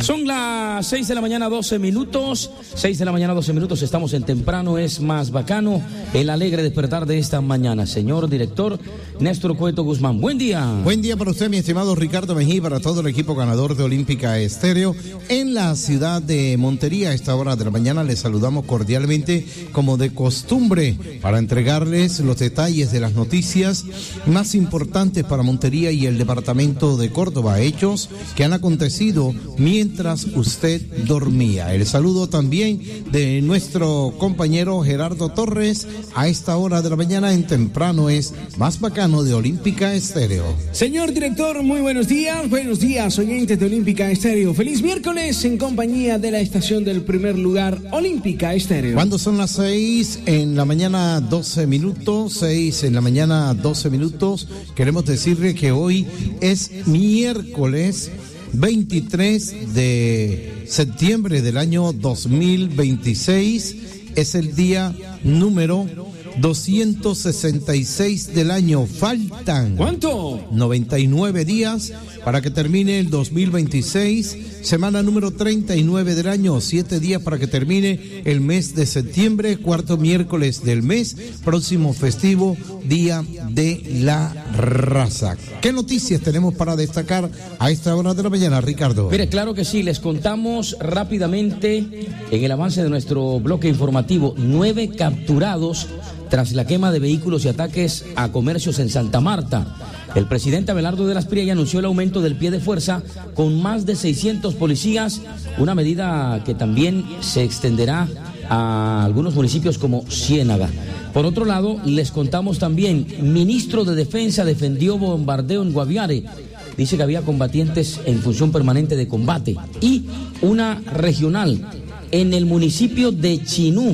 Son las 6 de la mañana, 12 minutos. 6 de la mañana, 12 minutos. Estamos en Temprano es Más Bacano. El alegre despertar de esta mañana. Señor director Néstor Cueto Guzmán, buen día. Buen día para usted, mi estimado Ricardo Mejía, para todo el equipo ganador de Olímpica Estéreo. En la ciudad de Montería, a esta hora de la mañana, les saludamos cordialmente, como de costumbre, para entregarles los detalles de las noticias más importantes para Montería y el departamento de Córdoba, hechos que han acontecido mientras usted dormía. El saludo también de nuestro compañero Gerardo Torres a esta hora de la mañana en Temprano es Más Bacano de Olímpica Estéreo. Señor director, muy buenos días oyentes de Olímpica Estéreo. Feliz miércoles en compañía de la estación del primer lugar, Olímpica Estéreo. Cuando son las 6 en la mañana 12 minutos, 6 en la mañana 12 minutos, queremos decirle que hoy es miércoles 23 de septiembre del año 2026, es el día número 266 del año. Faltan ¿cuánto? 99 días para que termine el 2026, semana número 39 del año, 7 días para que termine el mes de septiembre, cuarto miércoles del mes, próximo festivo, Día de la Raza. ¿Qué noticias tenemos para destacar a esta hora de la mañana, Ricardo? Mire, claro que sí, les contamos rápidamente en el avance de nuestro bloque informativo, 9 capturados tras la quema de vehículos y ataques a comercios en Santa Marta. El presidente Abelardo de las Priella anunció el aumento del pie de fuerza con más de 600 policías, una medida que también se extenderá a algunos municipios como Ciénaga. Por otro lado, les contamos también, ministro de Defensa defendió bombardeo en Guaviare. Dice que había combatientes en función permanente de combate. Y una regional en el municipio de Chinú.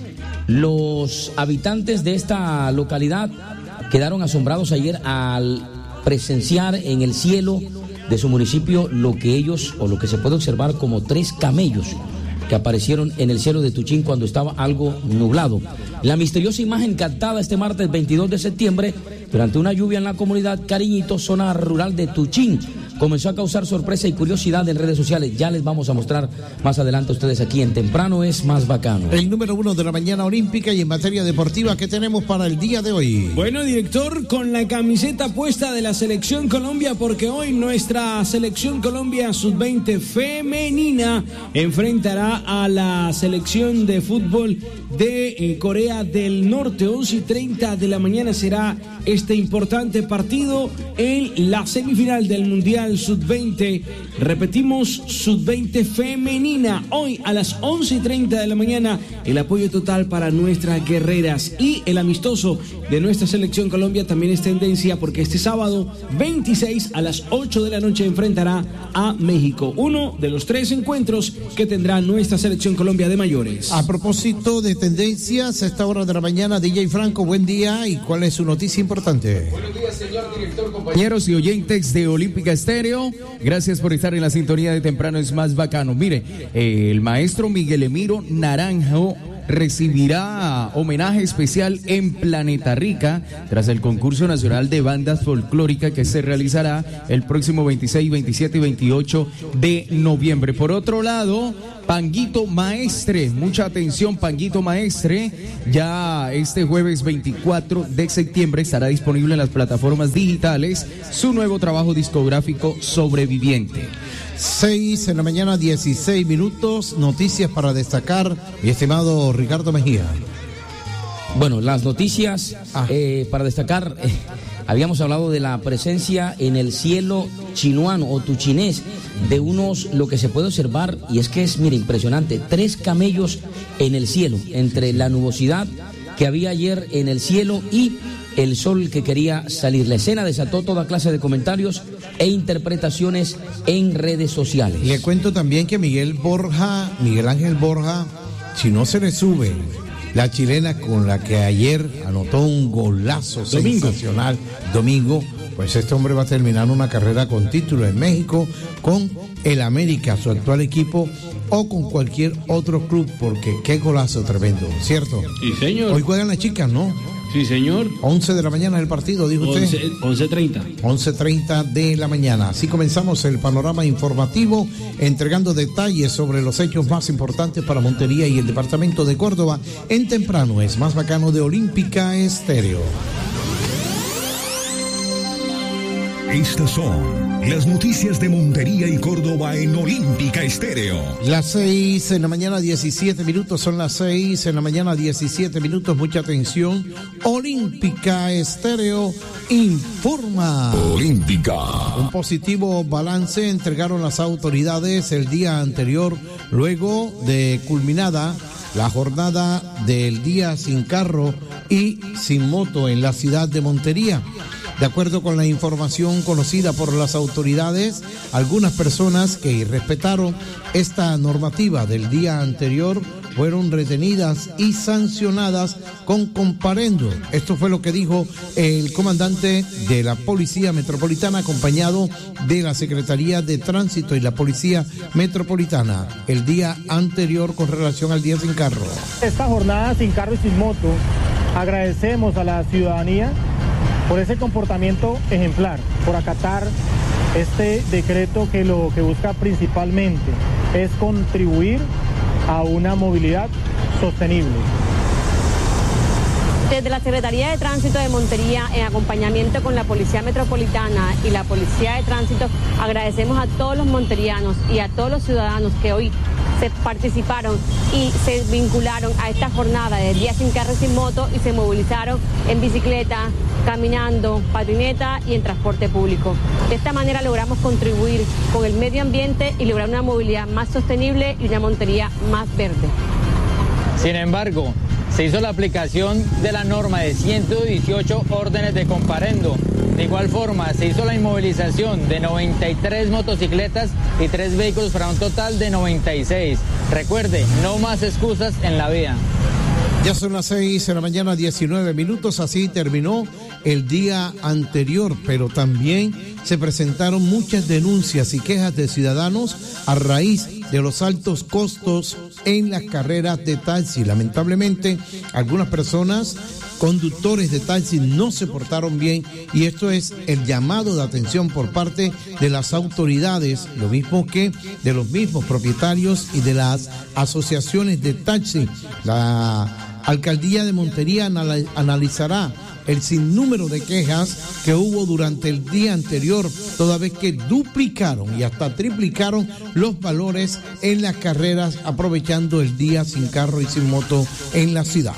Los habitantes de esta localidad quedaron asombrados ayer al presenciar en el cielo de su municipio lo que se puede observar como 3 camellos que aparecieron en el cielo de Tuchín cuando estaba algo nublado. La misteriosa imagen captada este martes 22 de septiembre durante una lluvia en la comunidad Cariñito, zona rural de Tuchín, comenzó a causar sorpresa y curiosidad en redes sociales. Ya les vamos a mostrar más adelante a ustedes aquí en Temprano es Más Bacano. El número 1 de la mañana olímpica y en materia deportiva, ¿qué tenemos para el día de hoy? Bueno, director, con la camiseta puesta de la Selección Colombia, porque hoy nuestra Selección Colombia Sub-20 femenina enfrentará a la selección de fútbol de Corea del Norte. 11:30 de la mañana será este importante partido en la semifinal del Mundial Sub-20. Repetimos, Sub-20 femenina. Hoy a las 11:30 de la mañana, el apoyo total para nuestras guerreras. Y el amistoso de nuestra Selección Colombia también es tendencia, porque este sábado 26 a las 8 de la noche enfrentará a México. Uno de los 3 encuentros que tendrá nuestra Selección Colombia de mayores. A propósito de tendencias, a esta hora de la mañana, DJ Franco, buen día. ¿Y cuál es su noticia importante? Buenos días, señor director, compañeros y oyentes de Olímpica Estéreo. Gracias por estar en la sintonía de Temprano es Más Bacano. Mire, el maestro Miguel Emiro Naranjo recibirá homenaje especial en Planeta Rica tras el concurso nacional de bandas folclóricas que se realizará el próximo 26, 27 y 28 de noviembre. Por otro lado, Panguito Maestre, mucha atención, Panguito Maestre, ya este jueves 24 de septiembre estará disponible en las plataformas digitales su nuevo trabajo discográfico Sobreviviente. 6 en la mañana, 16 minutos, noticias para destacar, mi estimado Ricardo Mejía. Bueno, las noticias para destacar, habíamos hablado de la presencia en el cielo chinuano o tuchinés de lo que se puede observar, y es que es, mire, impresionante, 3 camellos en el cielo, entre la nubosidad que había ayer en el cielo y el sol que quería salir. La escena desató toda clase de comentarios e interpretaciones en redes sociales. Le cuento también que Miguel Ángel Borja, si no se le sube la chilena con la que ayer anotó un golazo sensacional, Domingo, pues este hombre va a terminar una carrera con título en México, con el América, su actual equipo, o con cualquier otro club, porque qué golazo tremendo, ¿cierto? Sí, señor. Hoy juegan las chicas, ¿no? Sí, señor. 11 de la mañana el partido, dijo usted. 11:30. 11:30 de la mañana. Así comenzamos el panorama informativo, entregando detalles sobre los hechos más importantes para Montería y el departamento de Córdoba. En Temprano es más bacano de Olímpica Estéreo. Estas son las noticias de Montería y Córdoba en Olímpica Estéreo. Las 6 de la mañana, 17 minutos. Son las 6 de la mañana, 17 minutos. Mucha atención. Olímpica Estéreo informa. Olímpica. Un positivo balance entregaron las autoridades el día anterior, luego de culminada la jornada del día sin carro y sin moto en la ciudad de Montería. De acuerdo con la información conocida por las autoridades, algunas personas que irrespetaron esta normativa del día anterior fueron retenidas y sancionadas con comparendo. Esto fue lo que dijo el comandante de la Policía Metropolitana, acompañado de la Secretaría de Tránsito y la Policía Metropolitana, el día anterior con relación al día sin carro. Esta jornada sin carro y sin moto, agradecemos a la ciudadanía por ese comportamiento ejemplar, por acatar este decreto que lo que busca principalmente es contribuir a una movilidad sostenible. Desde la Secretaría de Tránsito de Montería, en acompañamiento con la Policía Metropolitana y la Policía de Tránsito, agradecemos a todos los monterianos y a todos los ciudadanos que hoy se participaron y se vincularon a esta jornada del día sin carro y sin moto y se movilizaron en bicicleta, caminando, patineta y en transporte público. De esta manera logramos contribuir con el medio ambiente y lograr una movilidad más sostenible y una Montería más verde. Sin embargo, se hizo la aplicación de la norma de 118 órdenes de comparendo. De igual forma, se hizo la inmovilización de 93 motocicletas y 3 vehículos para un total de 96. Recuerde, no más excusas en la vía. Ya son las 6 de la mañana, 19 minutos. Así terminó el día anterior, pero también se presentaron muchas denuncias y quejas de ciudadanos a raíz de los altos costos en las carreras de taxi. Lamentablemente, algunas personas, conductores de taxi, no se portaron bien y esto es el llamado de atención por parte de las autoridades, lo mismo que de los mismos propietarios y de las asociaciones de taxi. La Alcaldía de Montería analizará el sinnúmero de quejas que hubo durante el día anterior, toda vez que duplicaron y hasta triplicaron los valores en las carreras, aprovechando el día sin carro y sin moto en la ciudad.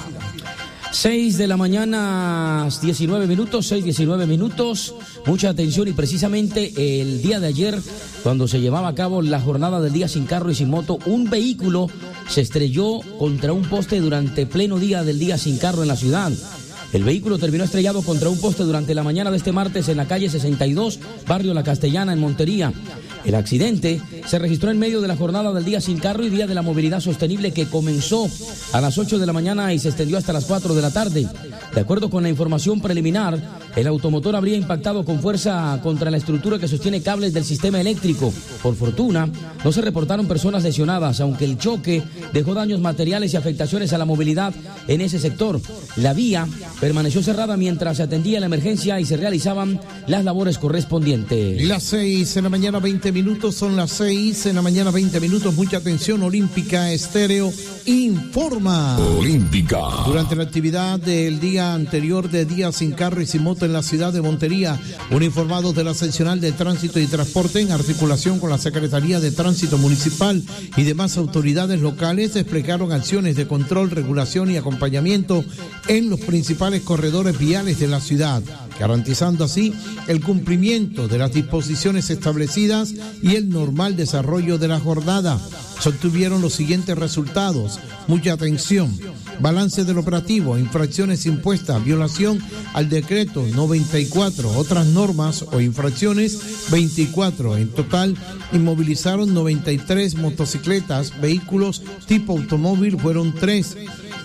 6 de la mañana, 19 minutos, 6:19 minutos. Mucha atención y precisamente el día de ayer, cuando se llevaba a cabo la jornada del día sin carro y sin moto, un vehículo se estrelló contra un poste durante pleno día del día sin carro en la ciudad. El vehículo terminó estrellado contra un poste durante la mañana de este martes en la calle 62, barrio La Castellana, en Montería. El accidente se registró en medio de la jornada del día sin carro y día de la movilidad sostenible que comenzó a las 8 de la mañana y se extendió hasta las 4 de la tarde. De acuerdo con la información preliminar, el automotor habría impactado con fuerza contra la estructura que sostiene cables del sistema eléctrico. Por fortuna, no se reportaron personas lesionadas, aunque el choque dejó daños materiales y afectaciones a la movilidad en ese sector. La vía permaneció cerrada mientras se atendía la emergencia y se realizaban las labores correspondientes. Y las 6 de la mañana, 20 minutos, son las 6 de la mañana, 20 minutos. Mucha atención, Olímpica Estéreo informa. Olímpica. Durante la actividad del día anterior de día sin carro y sin moto en la ciudad de Montería, uniformados de la seccional de Tránsito y Transporte, en articulación con la Secretaría de Tránsito Municipal y demás autoridades locales, desplegaron acciones de control, regulación y acompañamiento en los principales corredores viales de la ciudad, garantizando así el cumplimiento de las disposiciones establecidas y el normal desarrollo de la jornada. Se obtuvieron los siguientes resultados. Mucha atención. Balance del operativo, infracciones impuestas, violación al decreto 94, otras normas o infracciones 24. En total, inmovilizaron 93 motocicletas, vehículos tipo automóvil fueron 3.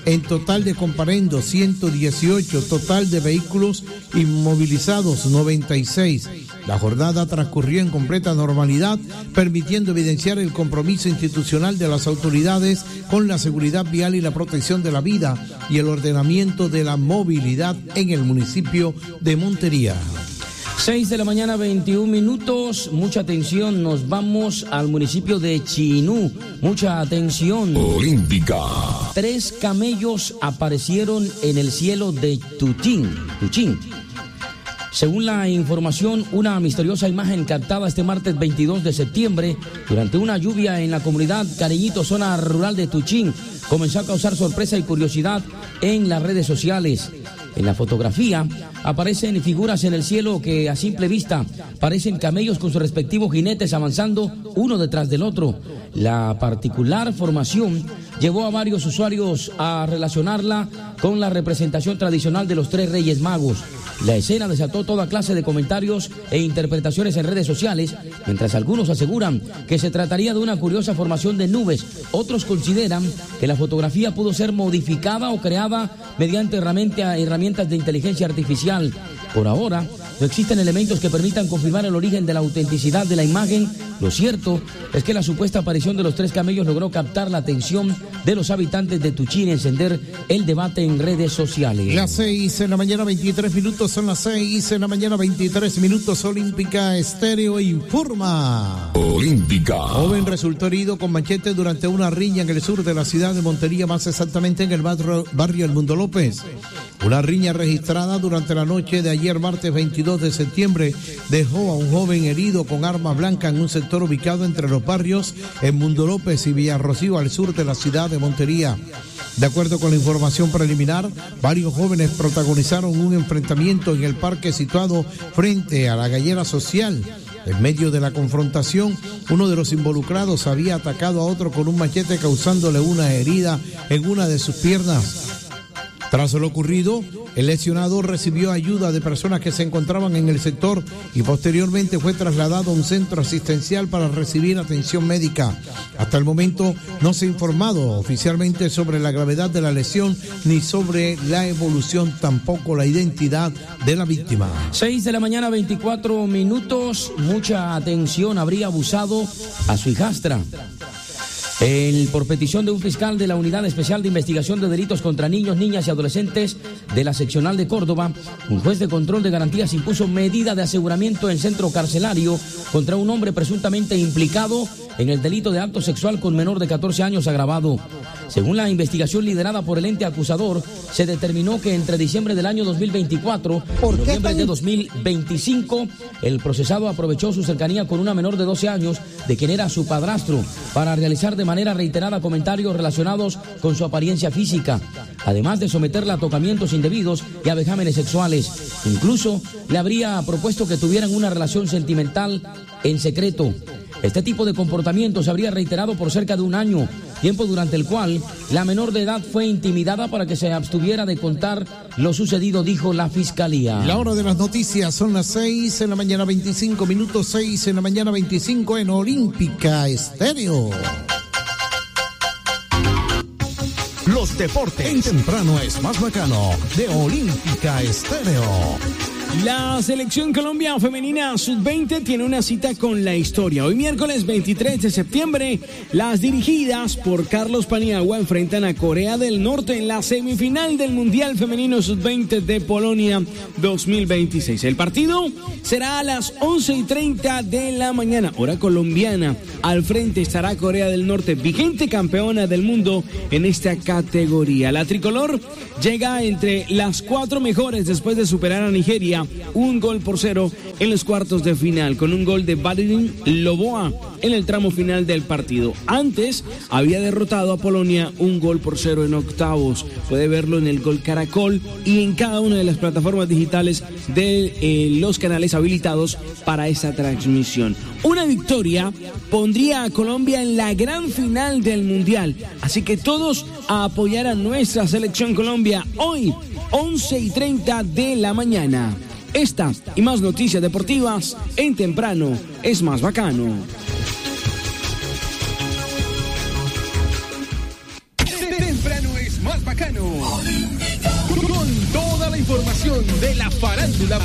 En total de comparendos, 118. Total de vehículos inmovilizados, 96. La jornada transcurrió en completa normalidad, permitiendo evidenciar el compromiso institucional de las autoridades con la seguridad vial y la protección de la vida y el ordenamiento de la movilidad en el municipio de Montería. 6 de la mañana, 21 minutos. Mucha atención, nos vamos al municipio de Chinú. Mucha atención. Olímpica. 3 camellos aparecieron en el cielo de Tuchín. Según la información, una misteriosa imagen captada este martes 22 de septiembre durante una lluvia en la comunidad Cariñito, zona rural de Tuchín, comenzó a causar sorpresa y curiosidad en las redes sociales. En la fotografía aparecen figuras en el cielo que a simple vista parecen camellos con sus respectivos jinetes avanzando uno detrás del otro. La particular formación llevó a varios usuarios a relacionarla con la representación tradicional de los 3 Reyes Magos. La escena desató toda clase de comentarios e interpretaciones en redes sociales, mientras algunos aseguran que se trataría de una curiosa formación de nubes. Otros consideran que la fotografía pudo ser modificada o creada mediante herramientas de inteligencia artificial. Por ahora, no existen elementos que permitan confirmar el origen de la autenticidad de la imagen. Lo cierto es que la supuesta aparición de los 3 camellos logró captar la atención de los habitantes de Tuchín y encender el debate en redes sociales. Las 6 de la mañana, 23 minutos, son las 6 de la mañana, 23 minutos. Olímpica Estéreo informa. Olímpica. Joven resultó herido con machete durante una riña en el sur de la ciudad de Montería, más exactamente en el barrio El Mundo López. Una riña registrada durante la noche de ayer, martes 22 de septiembre, dejó a un joven herido con arma blanca en un sector ubicado entre los barrios El Mundo López y Villarrocío, al sur de la ciudad de Montería. De acuerdo con la información preliminar, varios jóvenes protagonizaron un enfrentamiento en el parque situado frente a la gallera social. En medio de la confrontación, uno de los involucrados había atacado a otro con un machete, causándole una herida en una de sus piernas. Tras lo ocurrido, el lesionado recibió ayuda de personas que se encontraban en el sector y posteriormente fue trasladado a un centro asistencial para recibir atención médica. Hasta el momento no se ha informado oficialmente sobre la gravedad de la lesión ni sobre la evolución, tampoco la identidad de la víctima. 6 de la mañana, 24 minutos. Mucha atención, habría abusado a su hijastra. Por petición de un fiscal de la Unidad Especial de Investigación de Delitos contra Niños, Niñas y Adolescentes de la Seccional de Córdoba, un juez de control de garantías impuso medida de aseguramiento en centro carcelario contra un hombre presuntamente implicado en el delito de acto sexual con menor de 14 años agravado. Según la investigación liderada por el ente acusador, se determinó que entre diciembre del año 2024 y noviembre de 2025, el procesado aprovechó su cercanía con una menor de 12 años, de quien era su padrastro, para realizar de manera reiterada comentarios relacionados con su apariencia física, además de someterla a tocamientos indebidos y a vejámenes sexuales. Incluso le habría propuesto que tuvieran una relación sentimental en secreto. Este tipo de comportamiento se habría reiterado por cerca de un año, tiempo durante el cual la menor de edad fue intimidada para que se abstuviera de contar lo sucedido, dijo la fiscalía. La hora de las noticias son las 6 de la mañana, 25 minutos, 6 de la mañana, 25 en Olímpica Estéreo. Los deportes en temprano es más bacano de Olímpica Estéreo. La selección Colombia femenina sub-20 tiene una cita con la historia. Hoy miércoles 23 de septiembre, las dirigidas por Carlos Paniagua enfrentan a Corea del Norte en la semifinal del Mundial Femenino sub-20 de Polonia 2026. El partido será a las 11:30 de la mañana, hora colombiana. Al frente estará Corea del Norte, vigente campeona del mundo en esta categoría. La tricolor llega entre las 4 mejores después de superar a Nigeria 1-0 en los cuartos de final, con un gol de Badin Loboa en el tramo final del partido. Antes había derrotado a Polonia 1-0 en octavos. Puede verlo en el Gol Caracol y en cada una de las plataformas digitales de los canales habilitados para esta transmisión. Una victoria pondría a Colombia en la gran final del Mundial, así que todos a apoyar a nuestra selección Colombia hoy 11:30 de la mañana. Esta y más noticias deportivas en Temprano es más bacano. Temprano es más bacano. información de la farándula.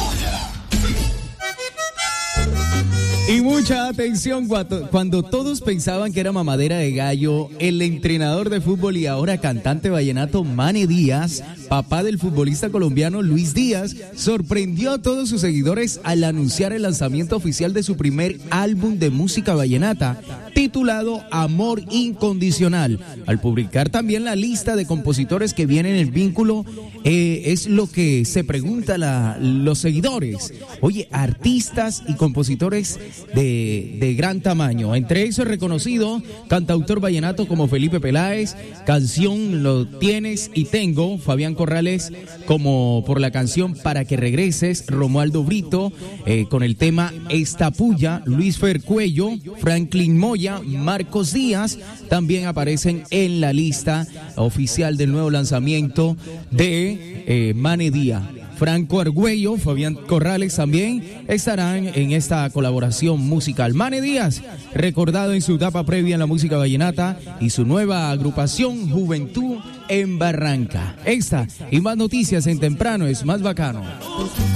Y mucha atención cuando todos pensaban que era mamadera de gallo, el entrenador de fútbol y ahora cantante vallenato Manny Díaz, papá del futbolista colombiano Luis Díaz, sorprendió a todos sus seguidores al anunciar el lanzamiento oficial de su primer álbum de música vallenata, titulado Amor Incondicional. Al publicar también la lista de compositores que vienen en el vínculo, es lo que se pregunta los seguidores. Oye, artistas y compositores de gran tamaño. Entre ellos reconocido cantautor vallenato como Felipe Peláez, canción Lo Tienes y Tengo, Fabián Corrales como por la canción Para que Regreses, Romualdo Brito con el tema Esta Puya, Luis Fer Cuello, Franklin Moya, Marcos Díaz también aparecen en la lista oficial del nuevo lanzamiento de Manny Díaz. Franco Argüello, Fabián Corrales también estarán en esta colaboración musical. Manny Díaz, recordado en su etapa previa en la música vallenata y su nueva agrupación Juventud en Barranca. Esta y más noticias en Temprano es Más Bacano.